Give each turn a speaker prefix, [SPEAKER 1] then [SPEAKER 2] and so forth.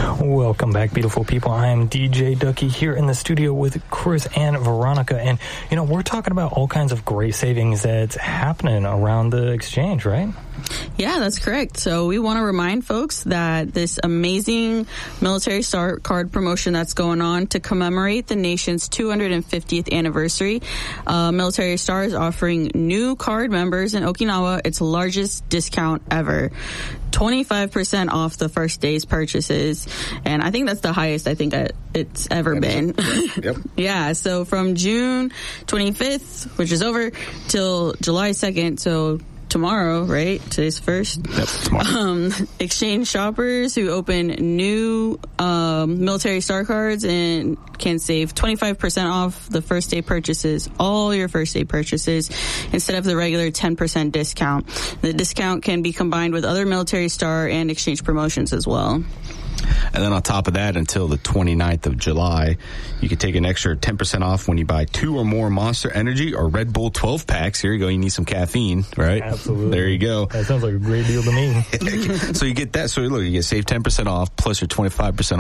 [SPEAKER 1] Welcome back, beautiful people. I am DJ Ducky here in the studio with Chris and Veronica. And, we're talking about all kinds of great savings that's happening around the exchange, right?
[SPEAKER 2] Yeah, that's correct. So we want to remind folks that this amazing Military Star card promotion that's going on to commemorate the nation's 250th anniversary, Military Star is offering new card members in Okinawa its largest discount ever. 25% off the first day's purchases. And I think that's the highest it's ever been.
[SPEAKER 3] Yep.
[SPEAKER 2] Yeah, so from June 25th, which is over, till July 2nd, so tomorrow, right? Today's first.
[SPEAKER 3] Yep, tomorrow.
[SPEAKER 2] Exchange shoppers who open new Military Star cards and can save 25% off the first day purchases, all your first day purchases, instead of the regular 10% discount. The discount can be combined with other Military Star and exchange promotions as well.
[SPEAKER 3] And then on top of that, until the 29th of July, you can take an extra 10% off when you buy 2 or more Monster Energy or Red Bull 12 packs. Here you go. You need some caffeine, right?
[SPEAKER 1] Absolutely.
[SPEAKER 3] There you go.
[SPEAKER 1] That sounds like a great deal to me.
[SPEAKER 3] So you get that. So look, you get save 10% off plus your 25%